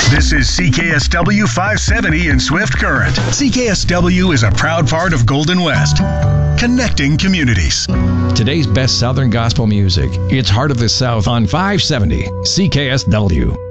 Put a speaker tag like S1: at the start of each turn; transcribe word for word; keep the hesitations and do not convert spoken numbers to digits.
S1: This is C K S W five seventy in Swift Current. C K S W is a proud part of Golden West, connecting communities.
S2: Today's best Southern gospel music. It's Heart of the South on five seventy C K S W.